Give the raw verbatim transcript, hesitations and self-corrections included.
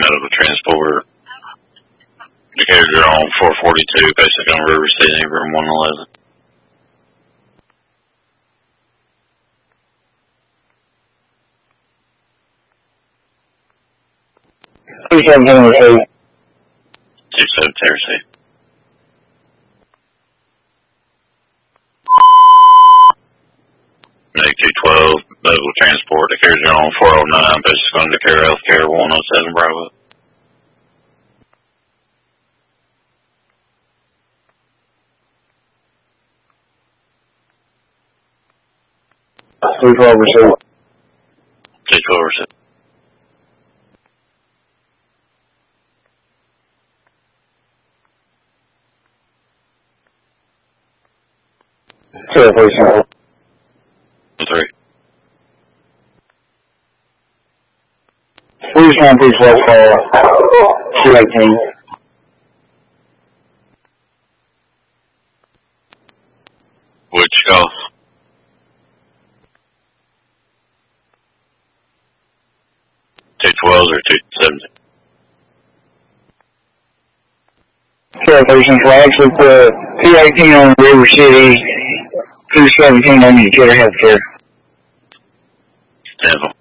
medical transport. Decatur on four forty-two, basic on River City, room one eleven. two seventeen received. two seventeen received. Make two twelve, medical transport, Decatur on four oh nine, basic on Decatur Healthcare, one oh seven Bravo. two twelve received. two twelve received. two three. three. Please one two twelve call two eighteen. Which call? two twelve or two seventeen? two three Central, actually put two eighteen on River City, two seventeen on Decatur Healthcare. Temple.